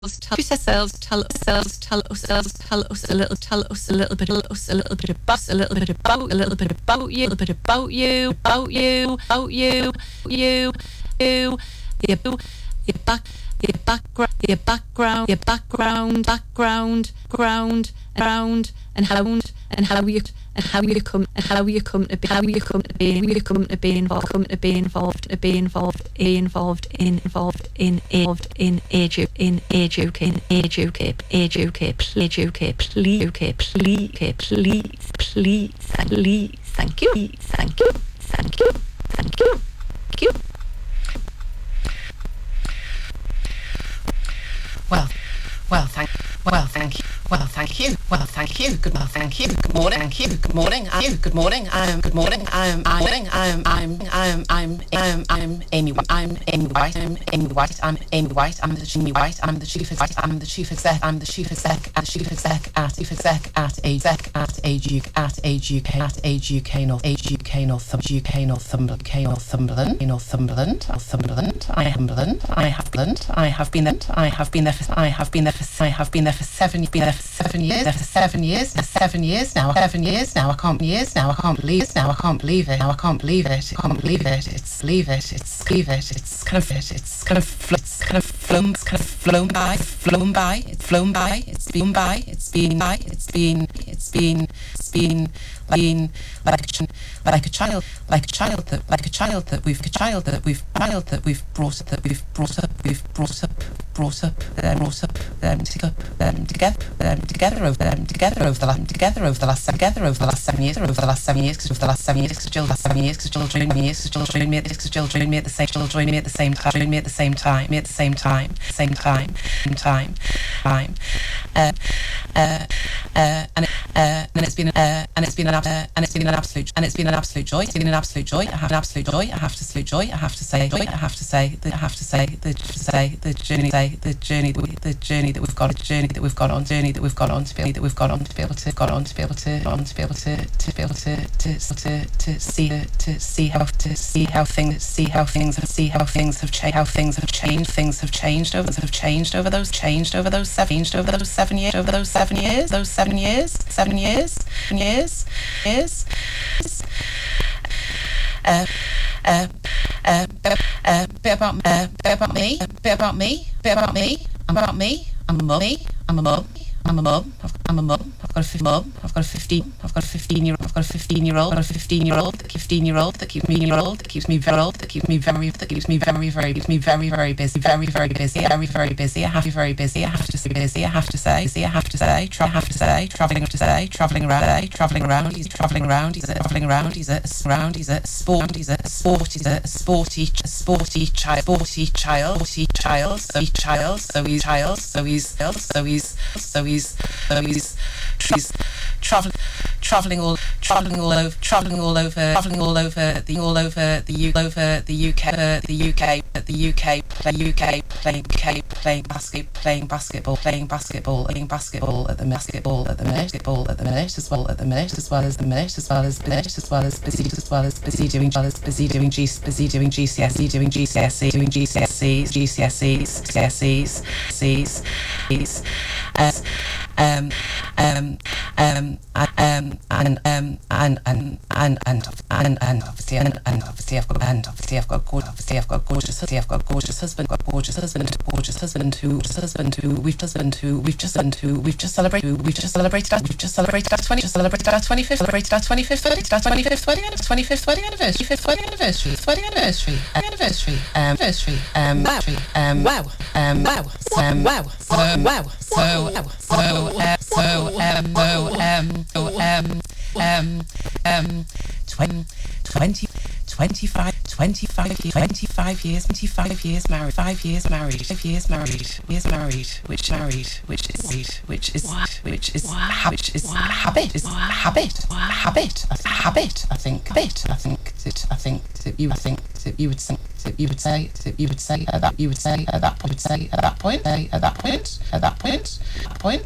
ourselves, tell us a little bit about your background, and how you come to be involved in please, thank you. Thank you. Good morning. I'm Amy White. I'm the chief exec at Age UK Northumberland. I have been there for 7 years now. I can't believe it. It's kind of flown by. It's been like a child that we've brought up together over the last 7 years, because Jill joined me at the same time. And it's been an absolute joy. I have to say the journey that we've gone on to be able to see how things have changed over those 7 years. Bit about me. I'm a mum. I've got a 15-year-old that keeps me very busy. I have to say, traveling around. He's a sporty child. So he's traveling all over the UK, playing basketball at the minute, as well as busy doing GCSEs. Obviously I've got a gorgeous husband who we've just celebrated our 25th wedding anniversary.25 years married, which is habit. I think that you would say at that point.